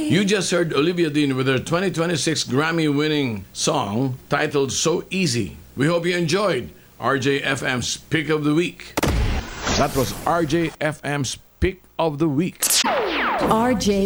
You just heard Olivia Dean with her 2026 Grammy-winning song titled So Easy. We hope you enjoyed RJFM's Pick of the Week. That was RJFM's Pick of the Week. RJ